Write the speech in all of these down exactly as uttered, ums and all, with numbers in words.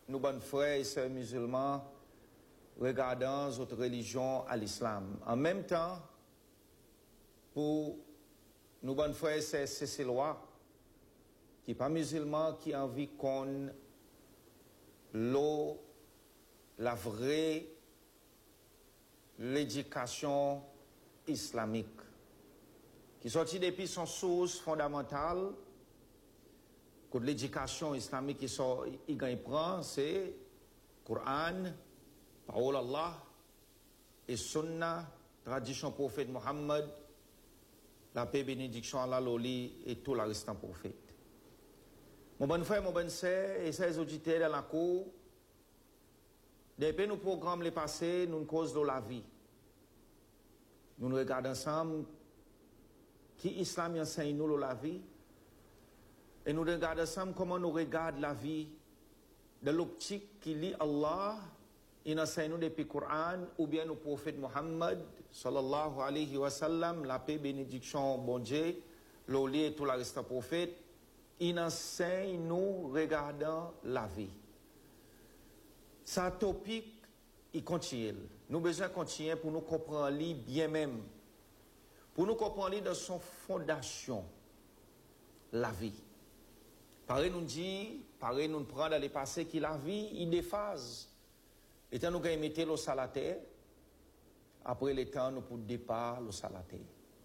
nos bonnes frères et sœurs musulmans regardant notre religion à l'islam. En même temps, pour nos bonnes frères et sœurs cécélois, qui ne sont pas musulmans, qui ont envie qu'on l'eau, la vraie l'éducation islamique, qui sortit depuis son source fondamentale, que l'éducation islamique qui sort, il prend, c'est Coran, parole Allah, et Sunna, tradition prophète Mohammed, la paix, bénédiction Allah, l'oli, et tout le restant prophète. Mon bon frère, mon bon sœur, et ses auditeurs dans la cour, depuis nos programmes les passés, nous cause de la vie. Nous nous regardons ensemble qui l'islam enseigne nous la vie. Et nous regardons ensemble comment nous regardons la vie de l'optique qui lit Allah, il enseigne nous depuis le Coran, ou bien le prophète Mohammed, sallallahu alayhi wa sallam, la paix, bénédiction, bon Dieu, l'oli et tout le reste prophète, il enseigne nous regardant la vie. Sa topic, il continue. Nous avons besoin de continuer pour nous comprendre lui bien même. Pour nous comprendre de son fondation, la vie. Pareil nous dit, pareil nous prend dans les passés qui la vie, il déphase. Et temps nous gagnons mettre l'eau à la terre. Après le temps, nous pour départ l'eau à la terre.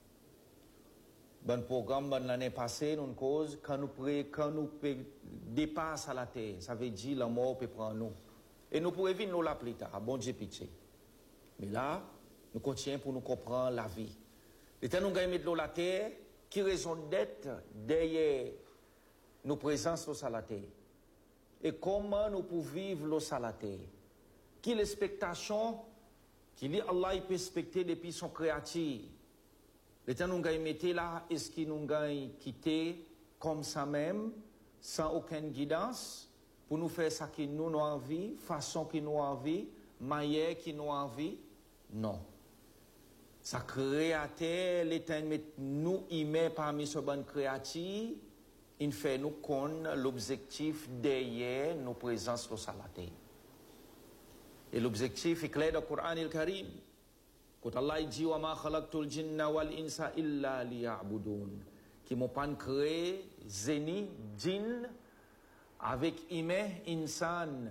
Bon programme, bon l'année passée, nous cause, quand nous quand nous dépasse à la terre, ça veut dire la mort peut prendre nous. Et nous pourrions vivre nous là plus tard, bon Dieu pitié. Mais là, nous continuons pour nous comprendre la vie. Et tant nous gagnons de l'eau la terre, qui raison d'être derrière nos présences l'eau à la terre. Et comment nous pouvons vivre l'eau à la terre. Qui l'expectation, qui dit Allah il peut respecter depuis son créateur. Et tant nous gagnons mettre là, est-ce qu'il nous gagne quitter comme ça même, sans aucune guidance, pour nous faire ça qui nous avons envie, façon qui nous avons envie, manière qui nous avons envie? Non. Ça créateur, l'État met nous y met parmi ce bon créatif, il fait nous connaître l'objectif derrière nos présences sur la terre. Et l'objectif est clair dans le Coran et le Karim. Quand Allah dit wa ma khalaqtul jinna wal insa illa liya'budun, qui m'ont pas créé zéni, djinn, avec humain, insan,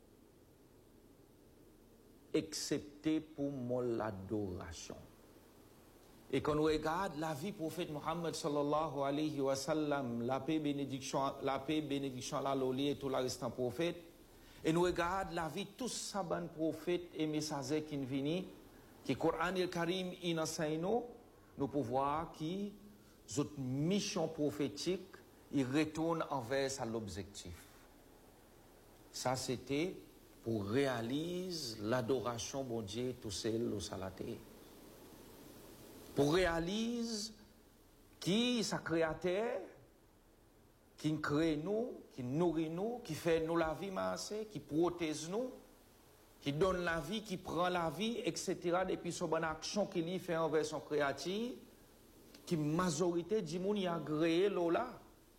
excepté pour mon l'adoration. Et quand on regarde la vie du prophète Mohammed sallallahu alayhi wa sallam, la paix, bénédiction, la paix, bénédiction, la loli et tout le restant prophète, et nous regarde la vie de tous ces bons prophètes et messagers qui viennent, qui Coran et le Karim il enseigne nous, nous pouvons voir qui, notre mission prophétique, il retourne envers l'objectif. Ça, c'était pour réaliser l'adoration, bon Dieu, tout seul au salaté. Pour réaliser qui, sa créateur, qui crée nous, qui nourrit nous, qui fait nous la vie, qui protège nous, qui donne la vie, qui prend la vie, et cetera. Depuis son bonne action qu'il y fait envers son créateur, qui majorité du monde y a agréé là.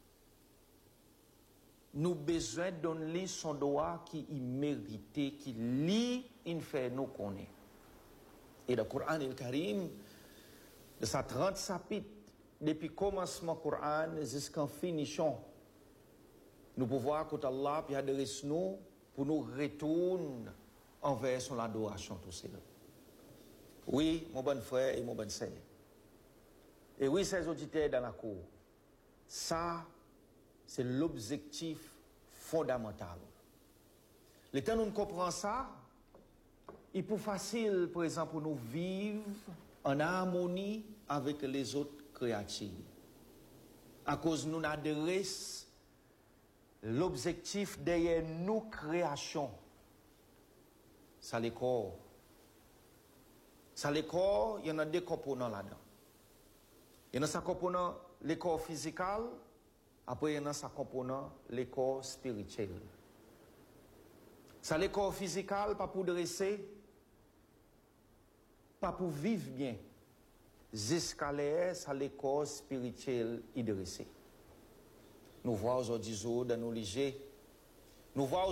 Nous besoin de donner son droit qui est mérité, qui lit, il fait nous connaître. Et le Coran et le Karim, de sa trente chapitres, depuis le commencement du Coran jusqu'en finition, nous pouvons voir que Allah puis adresse nous pour nous retourner envers son adoration tout seul. Oui, mon bon frère et mon bon sœur. Et oui, ces auditeurs dans la cour. Ça, c'est l'objectif fondamental. Le temps où nous comprenons ça, il est plus facile, par exemple, pour nous vivre en harmonie avec les autres créatures. À cause nous adresse l'objectif derrière nos créations. Ça les corps. Ça les corps, il y en a deux composants là-dedans. Il y en a un component, les corps physiques, après il y en a un component, les corps spirituels. Ça les corps physiques, pas pour dresser, pas pour vivre bien. Jusqu'à l'air, ça les corps spirituels y dresser. Nous voyons aujourd'hui dans nos légers, nous voyons